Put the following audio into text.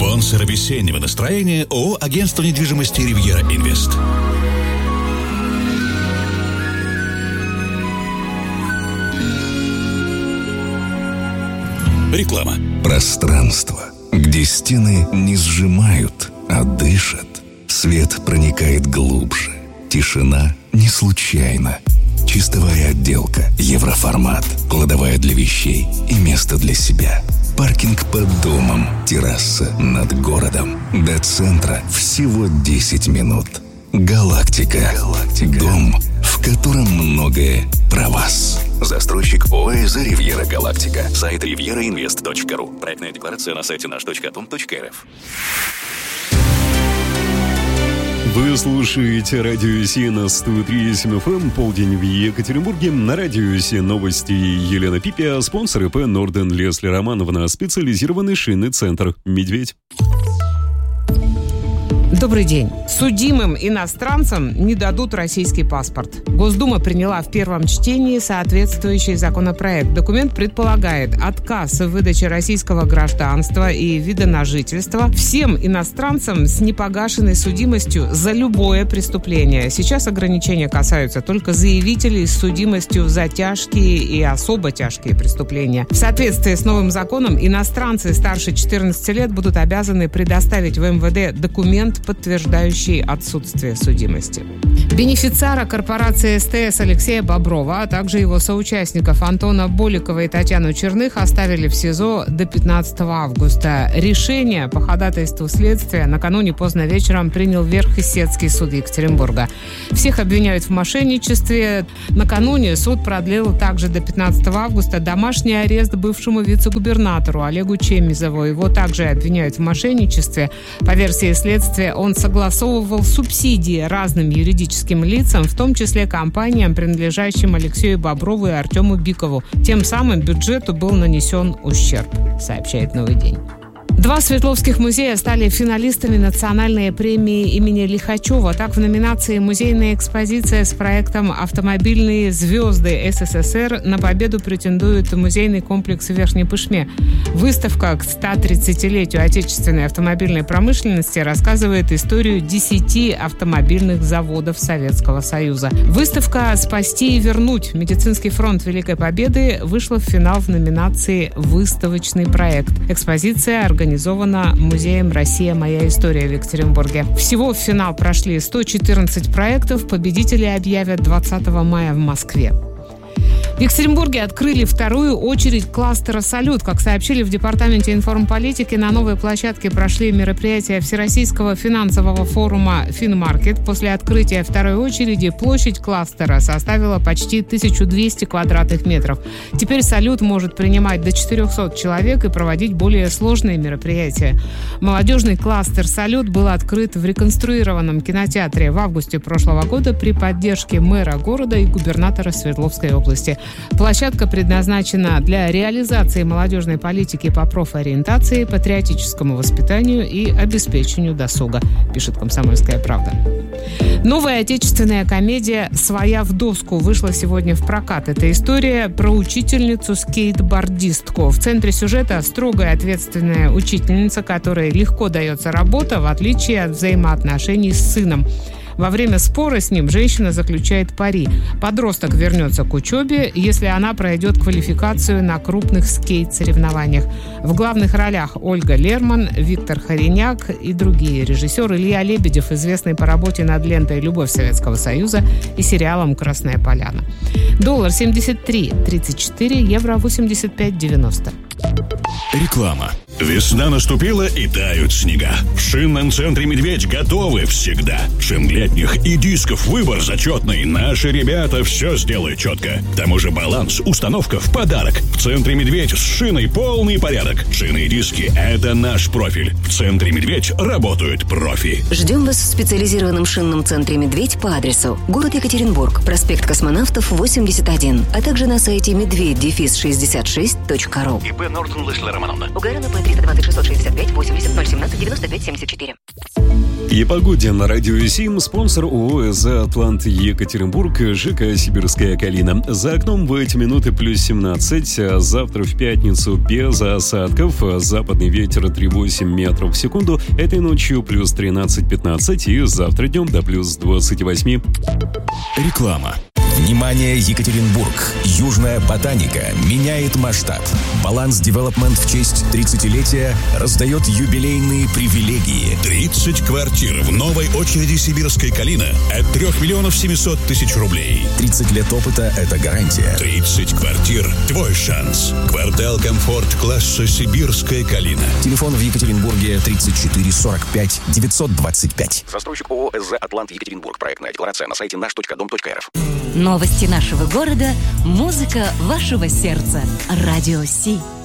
Спонсор весеннего настроения ООО «Агентство недвижимости Ривьера Инвест». Реклама. Пространство, где стены не сжимают, а дышат. Свет проникает глубже. Тишина не случайна. Чистовая отделка, евроформат, кладовая для вещей и место для себя. Паркинг под домом, терраса над городом. До центра всего 10 минут. Галактика. Дом, в котором многое про вас. Застройщик ОАЭ «Ривьера Галактика». Сайт rivierainvest.ru. Проектная декларация на сайте наш.том.рф. Вы слушаете радио СИ на 103.7 FM, полдень в Екатеринбурге. На радио СИ новости Елена Пипия, спонсор ИП Норден Лесли Романовна, специализированный шинный центр «Медведь». Добрый день. Судимым иностранцам не дадут российский паспорт. Госдума приняла в первом чтении соответствующий законопроект. Документ предполагает отказ в выдаче российского гражданства и вида на жительство всем иностранцам с непогашенной судимостью за любое преступление. Сейчас ограничения касаются только заявителей с судимостью за тяжкие и особо тяжкие преступления. В соответствии с новым законом иностранцы старше 14 лет будут обязаны предоставить в МВД документ, подтверждающий отсутствие судимости. Бенефициара корпорации СТС Алексея Боброва, а также его соучастников Антона Боликова и Татьяну Черных оставили в СИЗО до 15 августа. Решение по ходатайству следствия накануне поздно вечером принял Верхесецкий суд Екатеринбурга. Всех обвиняют в мошенничестве. Накануне суд продлил также до 15 августа домашний арест бывшему вице-губернатору Олегу Чемизову. Его также обвиняют в мошенничестве. По версии следствия, он согласовывал субсидии разным юридическим лицам, в том числе компаниям, принадлежащим Алексею Боброву и Артему Бикову. Тем самым бюджету был нанесен ущерб, сообщает «Новый день». Два Свердловских музея стали финалистами национальной премии имени Лихачева. Так, в номинации «Музейная экспозиция» с проектом «Автомобильные звезды СССР» на победу претендует музейный комплекс в Верхней Пышме. Выставка к 130-летию отечественной автомобильной промышленности рассказывает историю 10 автомобильных заводов Советского Союза. Выставка «Спасти и вернуть. Медицинский фронт Великой Победы» вышла в финал в номинации «Выставочный проект». Экспозиция организована Музеем «Россия. Моя история» в Екатеринбурге. Всего в финал прошли 114 проектов. Победители объявят 20 мая в Москве. В Екатеринбурге открыли вторую очередь кластера «Салют». Как сообщили в Департаменте информполитики, на новой площадке прошли мероприятия Всероссийского финансового форума «Финмаркет». После открытия второй очереди площадь кластера составила почти 1200 квадратных метров. Теперь «Салют» может принимать до 400 человек и проводить более сложные мероприятия. Молодежный кластер «Салют» был открыт в реконструированном кинотеатре в августе прошлого года при поддержке мэра города и губернатора Свердловской области. Площадка предназначена для реализации молодежной политики по профориентации, патриотическому воспитанию и обеспечению досуга, пишет «Комсомольская правда». Новая отечественная комедия «Своя в доску» вышла сегодня в прокат. Это история про учительницу-скейтбордистку. В центре сюжета строгая ответственная учительница, которой легко дается работа, в отличие от взаимоотношений с сыном. Во время спора с ним женщина заключает пари. Подросток вернется к учебе, если она пройдет квалификацию на крупных скейт-соревнованиях. В главных ролях Ольга Лерман, Виктор Хореняк и другие. Режиссер Илья Лебедев, известный по работе над лентой «Любовь Советского Союза» и сериалом «Красная поляна». Доллар 73.34, евро 85.90. Реклама. Весна наступила и тают снега. В шинном центре «Медведь» готовы всегда. Шин летних и дисков выбор зачетный. Наши ребята все сделают четко. К тому же баланс, установка в подарок. В центре «Медведь» с шиной полный порядок. Шины и диски – это наш профиль. В центре «Медведь» работают профи. Ждем вас в специализированном шинном центре «Медведь» по адресу город Екатеринбург, проспект Космонавтов, 81, а также на сайте медведь-66.ру. ИП Норден Лесли Романовна. УГРНП 320 665 80 017 95 74. И погоде на радио СИМ, спонсор ООО «За Атлант Екатеринбург», ЖК «Сибирская калина». За окном в эти минуты плюс 17, а завтра в пятницу без осадков. Западный ветер 3,8 метров в секунду. Этой ночью плюс 13-15 и завтра днем до плюс 28. Реклама. Внимание, Екатеринбург! Южная ботаника меняет масштаб. Баланс Девелопмент в честь 30-летия раздает юбилейные привилегии. 30 квартир в новой очереди «Сибирской калина» от 3 миллионов 700 тысяч рублей. 30 лет опыта – это гарантия. 30 квартир – твой шанс. Квартал «Комфорт» класса «Сибирская калина». Телефон в Екатеринбурге 34 45 925. Застройщик ООО «СЗ Атлант Екатеринбург». Проектная декларация на сайте наш.дом.рф. Новости нашего города, музыка вашего сердца. Радио Си.